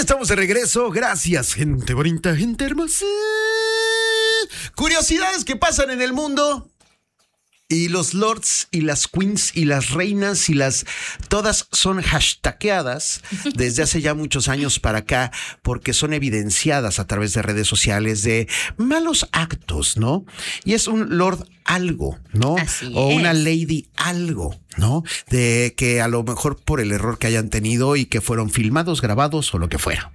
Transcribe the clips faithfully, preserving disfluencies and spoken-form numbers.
estamos de regreso. Gracias, gente bonita, gente hermosa. Curiosidades que pasan en el mundo. Y los lords y las queens y las reinas y las... todas son hashtagueadas desde hace ya muchos años para acá porque son evidenciadas a través de redes sociales de malos actos, ¿no? Y es un lord algo, ¿no? Así o es. una lady algo, ¿no? De que a lo mejor por el error que hayan tenido y que fueron filmados, grabados o lo que fuera.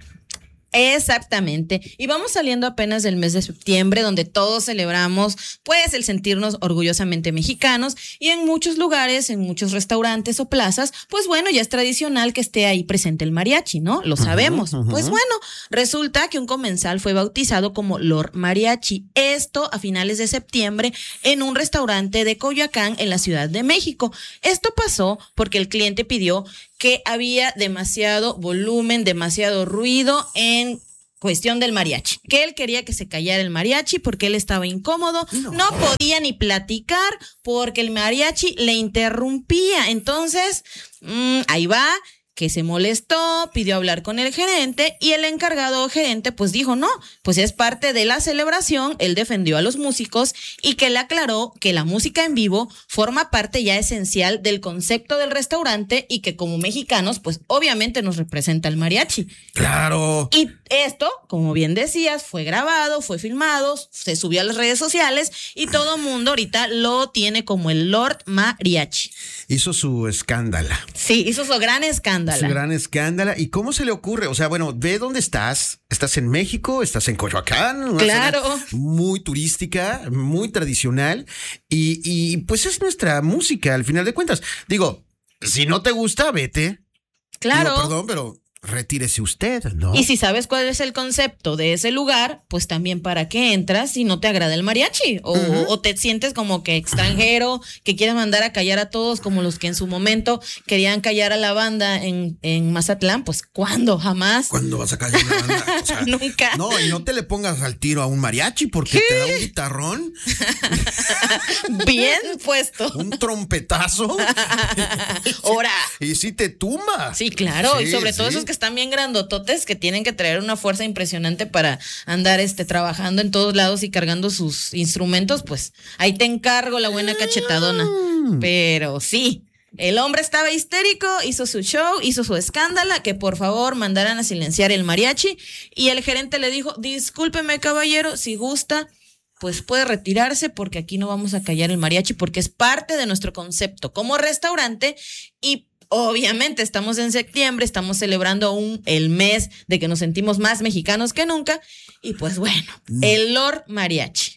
Exactamente. Y vamos saliendo apenas del mes de septiembre, donde todos celebramos pues el sentirnos orgullosamente mexicanos, y en muchos lugares, en muchos restaurantes o plazas, pues bueno, ya es tradicional que esté ahí presente el mariachi, ¿no? Lo sabemos. Uh-huh, uh-huh. Pues bueno, resulta que un comensal fue bautizado como Lord Mariachi. Esto a finales de septiembre en un restaurante de Coyoacán en la Ciudad de México. Esto pasó porque el cliente pidió que había demasiado volumen, demasiado ruido en cuestión del mariachi, que él quería que se callara el mariachi porque él estaba incómodo, no, no podía ni platicar porque el mariachi le interrumpía. Entonces, mmm, ahí va, que se molestó, pidió hablar con el gerente y el encargado gerente pues dijo no, pues es parte de la celebración. Él defendió a los músicos y que le aclaró que la música en vivo forma parte ya esencial del concepto del restaurante y que como mexicanos pues obviamente nos representa el mariachi. ¡Claro! Y esto, como bien decías, fue grabado, fue filmado, se subió a las redes sociales y todo mundo ahorita lo tiene como el Lord Mariachi. Hizo su escándalo. Sí, hizo su gran escándalo. Su gran escándalo. ¿Y cómo se le ocurre? O sea, bueno, ve dónde estás. Estás en México, estás en Coyoacán. Una claro. zona muy turística, muy tradicional. Y, y pues es nuestra música, al final de cuentas. Digo, si no te gusta, vete. Claro. Digo, perdón, pero retírese usted, ¿no? Y si sabes cuál es el concepto de ese lugar, pues también para qué entras si no te agrada el mariachi o, uh-huh. o te sientes como que extranjero, que quieres mandar a callar a todos como los que en su momento querían callar a la banda en, en Mazatlán. Pues ¿cuándo? Jamás. ¿Cuándo vas a callar a la banda? O sea, nunca. No, y no te le pongas al tiro a un mariachi porque ¿qué? Te da un guitarrón. Bien puesto. Un trompetazo. Ahora. Y sí te tumba. Sí, claro. Sí, y sobre sí. todo esos que están bien grandototes, que tienen que traer una fuerza impresionante para andar este trabajando en todos lados y cargando sus instrumentos, pues ahí te encargo la buena cachetadona. Pero sí, el hombre estaba histérico, hizo su show, hizo su escándalo, que por favor mandaran a silenciar el mariachi, y el gerente le dijo, discúlpeme caballero, si gusta pues puede retirarse porque aquí no vamos a callar el mariachi porque es parte de nuestro concepto como restaurante. Y obviamente estamos en septiembre, estamos celebrando aún el mes de que nos sentimos más mexicanos que nunca. Y pues bueno, no. el Lord Mariachi.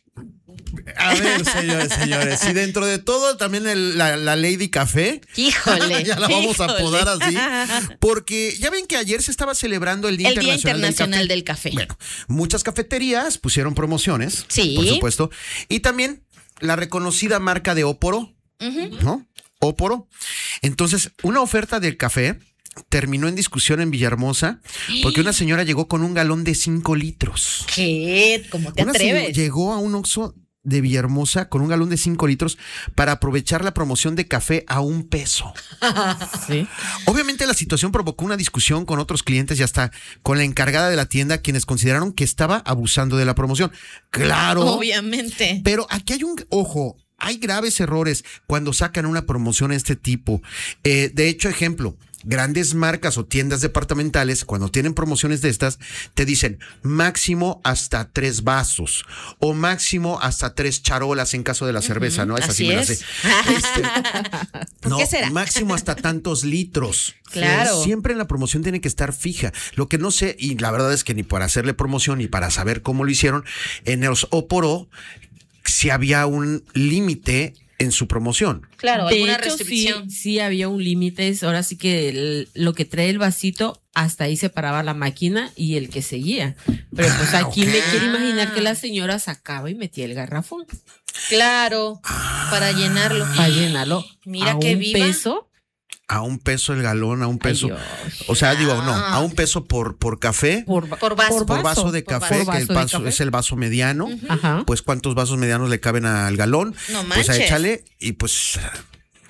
A ver, señores, señores. Y dentro de todo, también el, la, la Lady Café. Híjole. Ya la vamos híjole. a apodar así. Porque ya ven que ayer se estaba celebrando el Día el Internacional, Día Internacional del, café. del Café. Bueno, muchas cafeterías pusieron promociones. Sí. Por supuesto. Y también la reconocida marca de Óporo, uh-huh. ¿no? Óporo. Entonces, una oferta del café terminó en discusión en Villahermosa porque una señora llegó con un galón de cinco litros. ¿Qué? ¿Cómo te una atreves? Llegó a un Oxxo de Villahermosa con un galón de cinco litros para aprovechar la promoción de café a un peso. ¿Sí? Obviamente la situación provocó una discusión con otros clientes y hasta con la encargada de la tienda, quienes consideraron que estaba abusando de la promoción. Claro. Obviamente. Pero aquí hay un ojo. Hay graves errores cuando sacan una promoción de este tipo. Eh, de hecho, ejemplo, grandes marcas o tiendas departamentales, cuando tienen promociones de estas, te dicen máximo hasta tres vasos o máximo hasta tres charolas en caso de la cerveza, uh-huh. ¿no? Esa Así sí me la es. sé. Este, ¿Por no, qué será? Máximo hasta tantos litros. Claro. Siempre en la promoción tiene que estar fija. Lo que no sé, y la verdad es que ni para hacerle promoción ni para saber cómo lo hicieron, en los Óporo, si había un límite en su promoción. Claro, de alguna hecho, restricción. Sí, sí había un límite. Ahora sí que el, lo que trae el vasito, hasta ahí se paraba la máquina y el que seguía. Pero pues aquí okay. me quiero imaginar que la señora sacaba y metía el garrafón. Claro, ah, para llenarlo. Para llenarlo. Mira a qué un viva. peso. A un peso el galón, a un peso. Ay, o sea, digo, no, a un peso por, por café. Por, por vaso. Por, por vaso de por café, vaso. que el vaso, café. Es el vaso mediano. Uh-huh. Ajá. Pues, ¿cuántos vasos medianos le caben al galón? No pues manches. échale y pues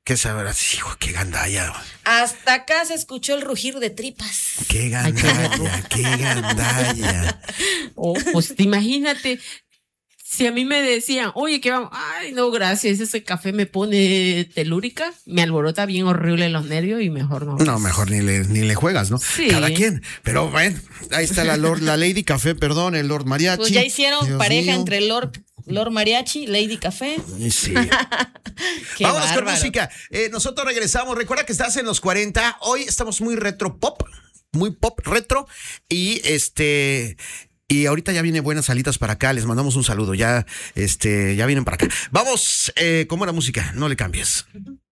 ¿Qué sabrás? Hijo, qué gandalla. Hasta acá se escuchó el rugir de tripas. Qué gandalla, qué gandalla. Oh, pues imagínate, si a mí me decían, oye, ¿qué vamos? Ay, no, gracias, ese café me pone telúrica, me alborota bien horrible los nervios y mejor no. No, mejor ni le, ni le juegas, ¿no? Sí. Cada quien. Pero bueno, ahí está la Lord, la Lady Café, perdón, el Lord Mariachi. Pues ya hicieron Dios pareja mío. entre Lord, Lord Mariachi, Lady Café. Sí. Qué Vámonos con bárbaro. música. Eh, nosotros regresamos. Recuerda que estás en los cuarenta. Hoy estamos muy retro pop, muy pop retro. Y este. Y ahorita ya viene buenas salitas para acá. Les mandamos un saludo. Ya, este, ya vienen para acá. Vamos eh, con buena música. No le cambies.